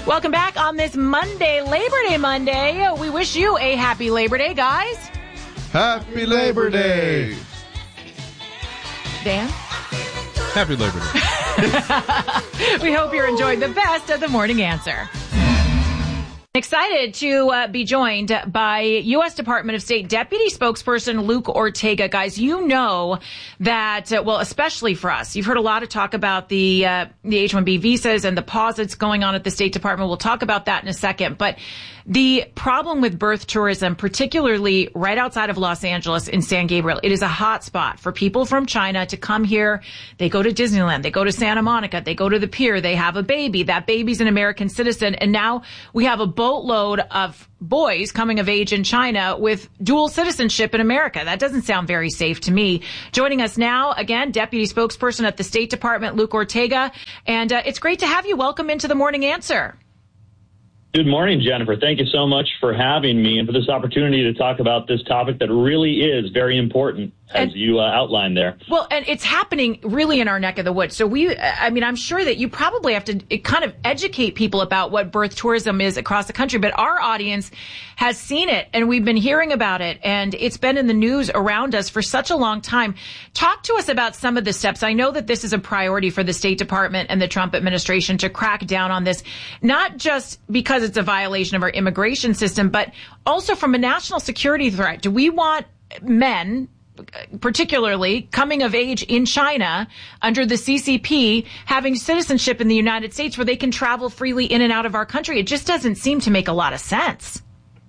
Welcome back on this Monday, Labor Day Monday. We wish you a happy Labor Day, guys. Happy Labor Day. Dan? Happy Labor Day. We hope you're enjoying the best of the Morning Answer. Excited to be joined by U.S. Department of State Deputy Spokesperson Luke Ortega. Guys, you know that, well, especially for us, you've heard a lot of talk about the H-1B visas and the pause that's going on at the State Department. We'll talk about that in a second. But the problem with birth tourism, particularly right outside of Los Angeles in San Gabriel, it is a hot spot for people from China to come here. They go to Disneyland. They go to Santa Monica. They go to the pier. They have a baby. That baby's an American citizen. And now we have a boatload of boys coming of age in China with dual citizenship in America. That doesn't sound very safe to me. Joining us now, again, Deputy Spokesperson at the State Department, Luke Ortega. And it's great to have you. Welcome into the Morning Answer. Good morning, Jennifer. Thank you so much for having me and for this opportunity to talk about this topic that really is very important, as you outlined there. Well, and it's happening really in our neck of the woods. So I'm sure that you probably have to kind of educate people about what birth tourism is across the country, but our audience has seen it and we've been hearing about it and it's been in the news around us for such a long time. Talk to us about some of the steps. I know that this is a priority for the State Department and the Trump administration to crack down on this, not just because it's a violation of our immigration system, but also from a national security threat. Do we want men, particularly coming of age in China under the CCP, having citizenship in the United States where they can travel freely in and out of our country? It just doesn't seem to make a lot of sense.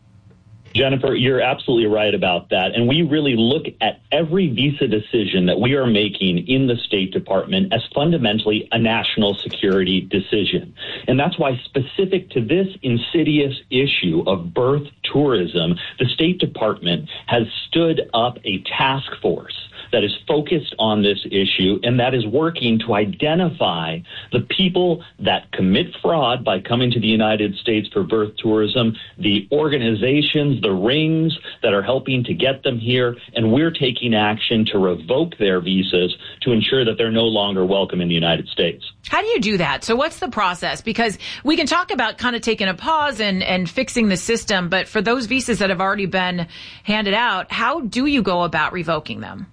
Jennifer, you're absolutely right about that. And we really look at every visa decision that we are making in the State Department as fundamentally a national security decision. And that's why, specific to this insidious issue of birth tourism, the State Department has stood up a task force that is focused on this issue and that is working to identify the people that commit fraud by coming to the United States for birth tourism, the organizations, the rings that are helping to get them here, and we're taking action to revoke their visas to ensure that they're no longer welcome in the United States. How do you do that? So what's the process? Because we can talk about kind of taking a pause and fixing the system, but for those visas that have already been handed out, how do you go about revoking them?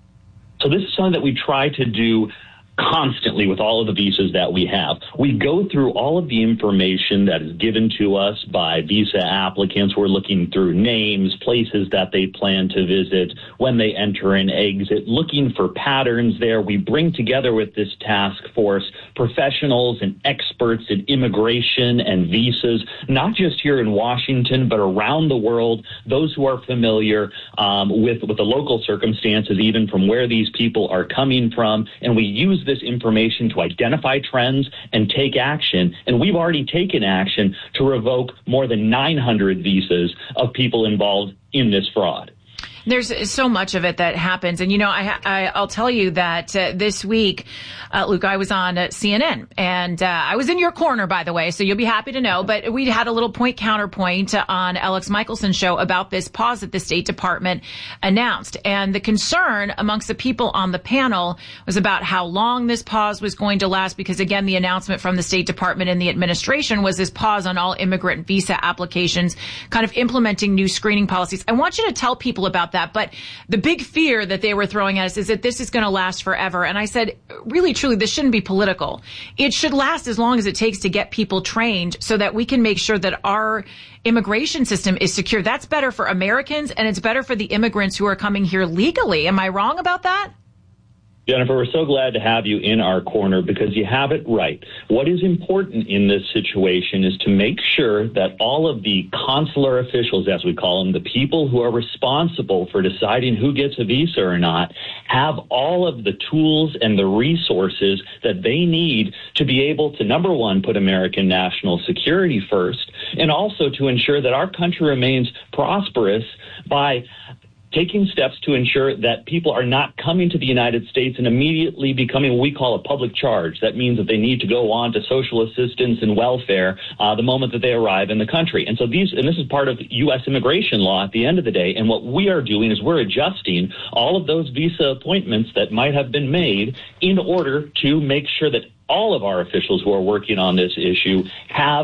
So this is something that we try to do constantly with all of the visas that we have. We go through all of the information that is given to us by visa applicants. We're looking through names, places that they plan to visit, when they enter and exit, looking for patterns there. We bring together with this task force professionals and experts in immigration and visas, not just here in Washington, but around the world, those who are familiar with the local circumstances, even from where these people are coming from. And we use this information to identify trends and take action. And we've already taken action to revoke more than 900 visas of people involved in this fraud. There's so much of it that happens. And, you know, I'll tell you that this week, Luke, I was on CNN and I was in your corner, by the way, so you'll be happy to know. But we had a little point counterpoint on Alex Michelson's show about this pause that the State Department announced. And the concern amongst the people on the panel was about how long this pause was going to last, because, again, the announcement from the State Department and the administration was this pause on all immigrant visa applications, kind of implementing new screening policies. I want you to tell people about that. But the big fear that they were throwing at us is that this is going to last forever. And I said, really, truly, this shouldn't be political. It should last as long as it takes to get people trained so that we can make sure that our immigration system is secure. That's better for Americans and it's better for the immigrants who are coming here legally. Am I wrong about that? Jennifer, we're so glad to have you in our corner because you have it right. What is important in this situation is to make sure that all of the consular officials, as we call them, the people who are responsible for deciding who gets a visa or not, have all of the tools and the resources that they need to be able to, number one, put American national security first, and also to ensure that our country remains prosperous by taking steps to ensure that people are not coming to the United States and immediately becoming what we call a public charge. That means that they need to go on to social assistance and welfare the moment that they arrive in the country. And so this is part of U.S. immigration law at the end of the day. And what we are doing is we're adjusting all of those visa appointments that might have been made in order to make sure that all of our officials who are working on this issue have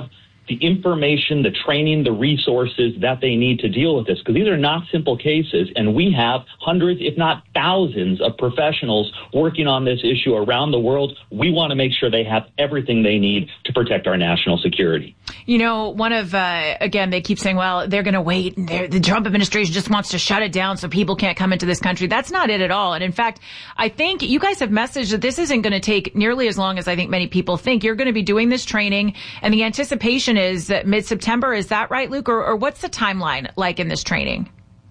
the information, the training, the resources that they need to deal with this, because these are not simple cases, and we have hundreds, if not thousands, of professionals working on this issue around the world. We want to make sure they have everything they need to protect our national security. You know, again, they keep saying, well, they're going to wait, and the Trump administration just wants to shut it down so people can't come into this country. That's not it at all. And in fact, I think you guys have messaged that this isn't going to take nearly as long as I think many people think. You're going to be doing this training, and the anticipation is that mid-September. Is that right, Luke? Or what's the timeline like in this training?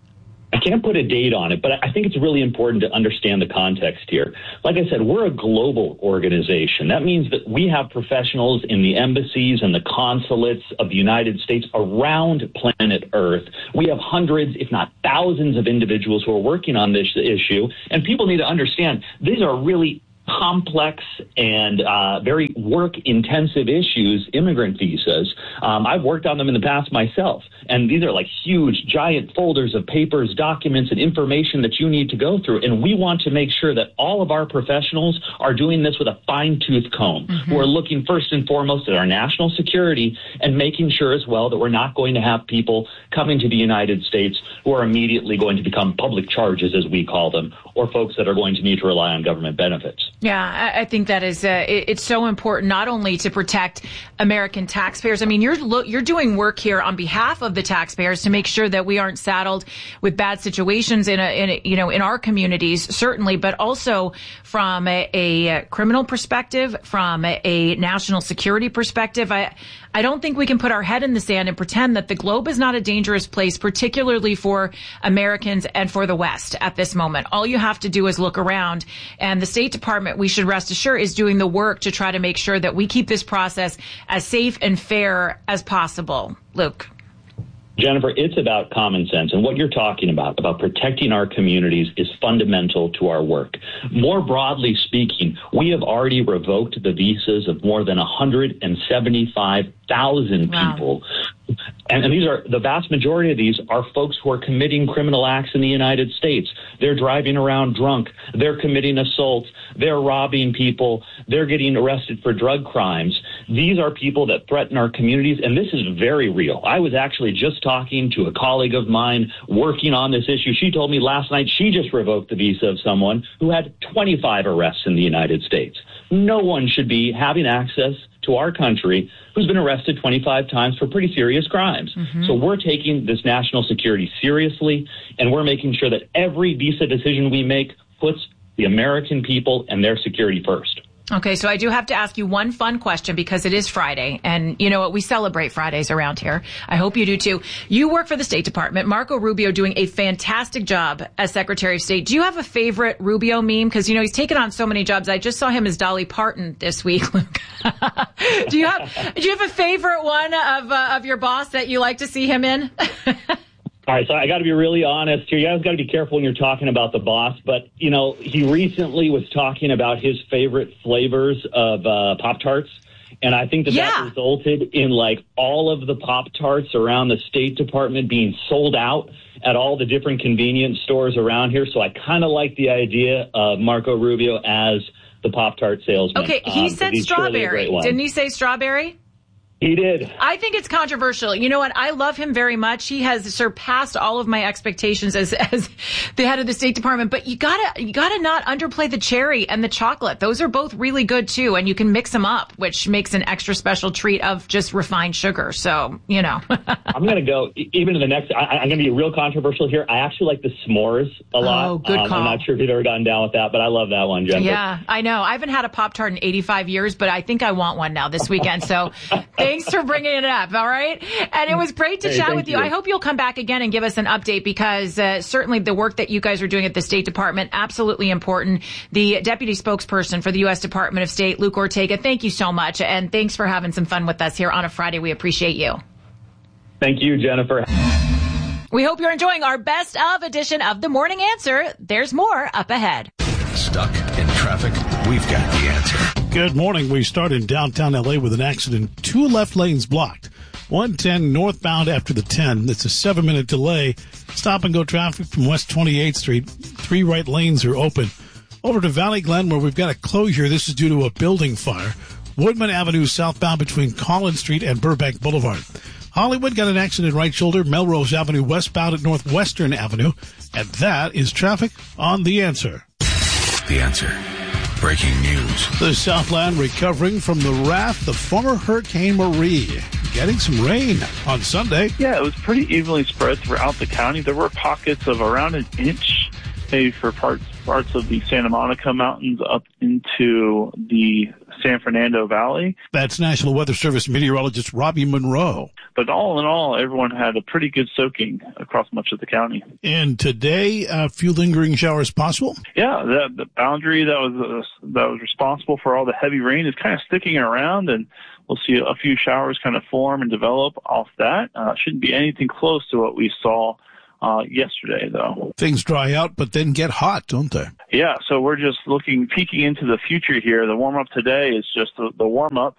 I can't put a date on it, but I think it's really important to understand the context here. Like I said, we're a global organization. That means that we have professionals in the embassies and the consulates of the United States around planet Earth. We have hundreds, if not thousands, of individuals who are working on this issue. And people need to understand these are really complex and very work-intensive issues, immigrant visas. I've worked on them in the past myself, and these are like huge, giant folders of papers, documents, and information that you need to go through. And we want to make sure that all of our professionals are doing this with a fine-tooth comb. We're looking first and foremost at our national security and making sure as well that we're not going to have people coming to the United States who are immediately going to become public charges, as we call them, or folks that are going to need to rely on government benefits. Yeah, I think that is it's so important not only to protect American taxpayers. I mean, you're doing work here on behalf of the taxpayers to make sure that we aren't saddled with bad situations in our communities, certainly, but also from a criminal perspective, from a national security perspective. I don't think we can put our head in the sand and pretend that the globe is not a dangerous place, particularly for Americans and for the West at this moment. All you have to do is look around, and the State Department, we should rest assured, is doing the work to try to make sure that we keep this process as safe and fair as possible. Luke. Jennifer, it's about common sense. And what you're talking about protecting our communities, is fundamental to our work. More broadly speaking, we have already revoked the visas of more than 175,000 people. And these are, the vast majority of these are folks who are committing criminal acts in the United States. They're driving around drunk. They're committing assaults. They're robbing people. They're getting arrested for drug crimes. These are people that threaten our communities, and this is very real. I was actually just talking to a colleague of mine working on this issue. She told me last night she just revoked the visa of someone who had 25 arrests in the United States. No one should be having access to our country who's been arrested 25 times for pretty serious crimes. So we're taking this national security seriously, and we're making sure that every visa decision we make puts the American people and their security first. Okay, so I do have to ask you one fun question, because it is Friday, and you know what? We celebrate Fridays around here. I hope you do too. You work for the State Department. Marco Rubio doing a fantastic job as Secretary of State. Do you have a favorite Rubio meme? Because, you know, he's taken on so many jobs. I just saw him as Dolly Parton this week, Luke. Do you have a favorite one of your boss that you like to see him in? All right, so I got to be really honest here. You guys got to be careful when you're talking about the boss, but, you know, he recently was talking about his favorite flavors of Pop-Tarts, and I think that resulted in, like, all of the Pop-Tarts around the State Department being sold out at all the different convenience stores around here, so I kind of like the idea of Marco Rubio as the Pop-Tart salesman. Okay, he said strawberry. Didn't he say strawberry? He did. I think it's controversial. You know what? I love him very much. He has surpassed all of my expectations as the head of the State Department. But you gotta not underplay the cherry and the chocolate. Those are both really good too, and you can mix them up, which makes an extra special treat of just refined sugar. So, you know. I'm gonna go even to the next. I'm gonna be real controversial here. I actually like the s'mores a lot. Oh, good call. I'm not sure if you've ever gotten down with that, but I love that one, Jen. Yeah, I know. I haven't had a Pop-Tart in 85 years, but I think I want one now this weekend. So. Thanks for bringing it up, all right? And it was great to chat with you. I hope you'll come back again and give us an update, because certainly the work that you guys are doing at the State Department, absolutely important. The Deputy Spokesperson for the U.S. Department of State, Luke Ortega, thank you so much, and thanks for having some fun with us here on a Friday. We appreciate you. Thank you, Jennifer. We hope you're enjoying our best of edition of The Morning Answer. There's more up ahead. Stuck in traffic? We've got the answer. Good morning. We start in downtown L.A. with an accident. 2 left lanes blocked. 110 northbound after the 10. It's a 7-minute delay. Stop and go traffic from West 28th Street. 3 right lanes are open. Over to Valley Glen, where we've got a closure. This is due to a building fire. Woodman Avenue southbound between Collins Street and Burbank Boulevard. Hollywood got an accident right shoulder, Melrose Avenue westbound at Northwestern Avenue. And that is traffic on The Answer. The Answer. Breaking news. The Southland recovering from the wrath of former Hurricane Marie. Getting some rain on Sunday. Yeah, it was pretty evenly spread throughout the county. There were pockets of around an inch, maybe for parts of the Santa Monica Mountains up into the San Fernando Valley. That's National Weather Service meteorologist Robbie Monroe. But all in all, everyone had a pretty good soaking across much of the county. And today, a few lingering showers possible? Yeah, the boundary that was responsible for all the heavy rain is kind of sticking around, and we'll see a few showers kind of form and develop off that. Shouldn't be anything close to what we saw yesterday, though. Things dry out, but then get hot, don't they? Yeah, so we're just peeking into the future here. The warm-up today is just the warm-up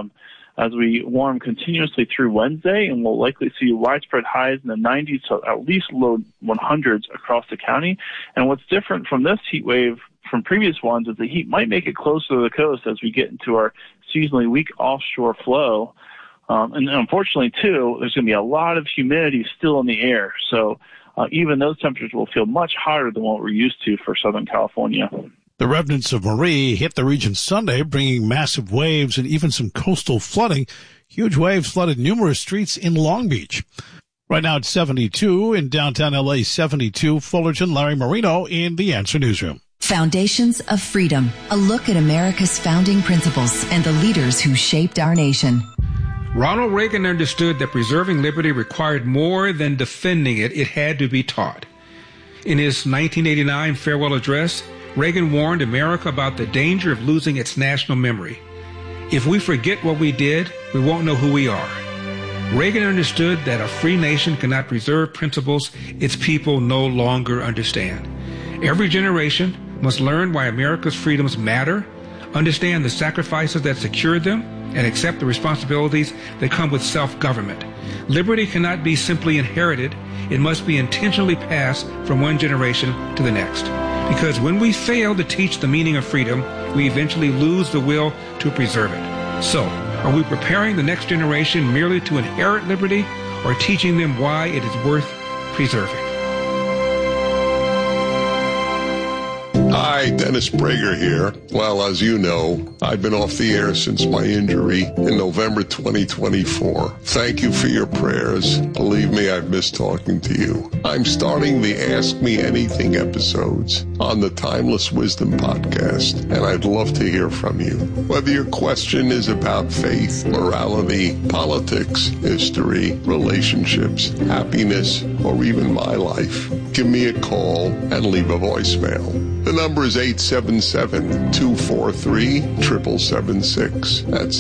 as we warm continuously through Wednesday, and we'll likely see widespread highs in the 90s to at least low 100s across the county. And what's different from this heat wave from previous ones is the heat might make it closer to the coast as we get into our seasonally weak offshore flow. And unfortunately, too, there's going to be a lot of humidity still in the air. So even those temperatures will feel much hotter than what we're used to for Southern California. The remnants of Marie hit the region Sunday, bringing massive waves and even some coastal flooding. Huge waves flooded numerous streets in Long Beach. Right now it's 72 in downtown L.A., 72. Fullerton, Larry Marino in The Answer Newsroom. Foundations of Freedom, a look at America's founding principles and the leaders who shaped our nation. Ronald Reagan understood that preserving liberty required more than defending it. It had to be taught. In his 1989 farewell address, Reagan warned America about the danger of losing its national memory. If we forget what we did, we won't know who we are. Reagan understood that a free nation cannot preserve principles its people no longer understand. Every generation must learn why America's freedoms matter, understand the sacrifices that secured them, and accept the responsibilities that come with self-government. Liberty cannot be simply inherited. It must be intentionally passed from one generation to the next. Because when we fail to teach the meaning of freedom, we eventually lose the will to preserve it. So, are we preparing the next generation merely to inherit liberty, or teaching them why it is worth preserving? Hi, Dennis Prager here. Well, as you know, I've been off the air since my injury in November 2024. Thank you for your prayers. Believe me, I've missed talking to you. I'm starting the Ask Me Anything episodes on the Timeless Wisdom podcast, and I'd love to hear from you. Whether your question is about faith, morality, politics, history, relationships, happiness, or even my life, give me a call and leave a voicemail. The number is 877-243-7776. That's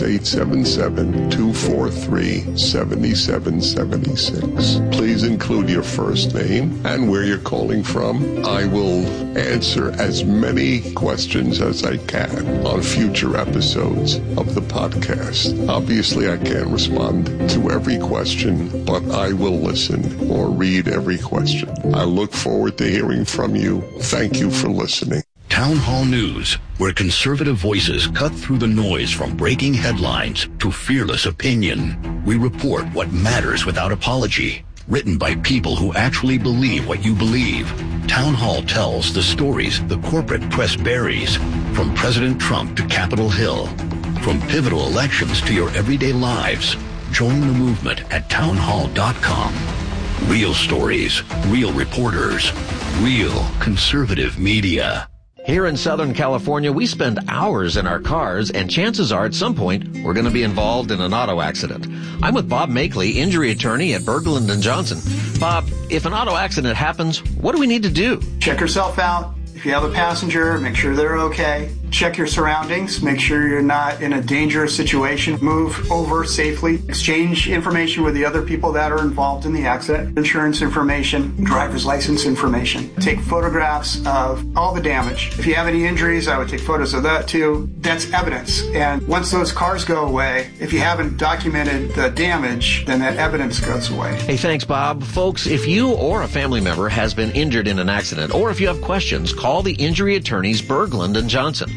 877-243-7776. Please include your first name and where you're calling from. I will answer as many questions as I can on future episodes of the podcast. Obviously, I can't respond to every question, but I will listen or read every question. I look forward to hearing from you. Thank you for listening. Town Hall News, where conservative voices cut through the noise from breaking headlines to fearless opinion. We report what matters without apology. Written by people who actually believe what you believe. Town Hall tells the stories the corporate press buries, from President Trump to Capitol Hill. From pivotal elections to your everyday lives. Join the movement at townhall.com. Real stories, real reporters, real conservative media. Here in Southern California, we spend hours in our cars, and chances are at some point we're going to be involved in an auto accident. I'm with Bob Makeley, injury attorney at Berglund & Johnson. Bob, if an auto accident happens, what do we need to do? Check yourself out. If you have a passenger, make sure they're okay. Check your surroundings. Make sure you're not in a dangerous situation. Move over safely. Exchange information with the other people that are involved in the accident. Insurance information, driver's license information. Take photographs of all the damage. If you have any injuries, I would take photos of that too. That's evidence. And once those cars go away, if you haven't documented the damage, then that evidence goes away. Hey, thanks, Bob. Folks, if you or a family member has been injured in an accident, or if you have questions, call the injury attorneys Berglund & Johnson.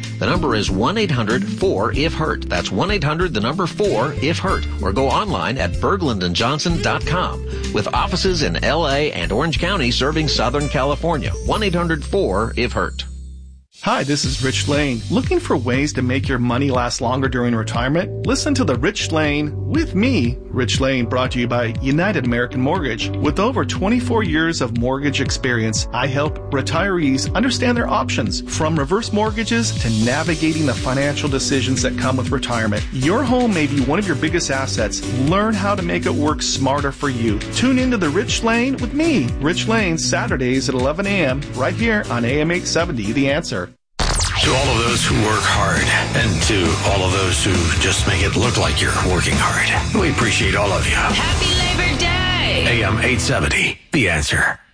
The number is 1-800-4-IF-HURT. That's 1-800-4-IF-HURT. Or go online at berglundandjohnson.com. With offices in L.A. and Orange County serving Southern California. 1-800-4-IF-HURT. Hi, this is Rich Lane. Looking for ways to make your money last longer during retirement? Listen to The Rich Lane with me, Rich Lane, brought to you by United American Mortgage. With over 24 years of mortgage experience, I help retirees understand their options, from reverse mortgages to navigating the financial decisions that come with retirement. Your home may be one of your biggest assets. Learn how to make it work smarter for you. Tune into The Rich Lane with me, Rich Lane, Saturdays at 11 a.m. right here on AM 870, The Answer. To all of those who work hard, and to all of those who just make it look like you're working hard, we appreciate all of you. Happy Labor Day! AM 870, The Answer.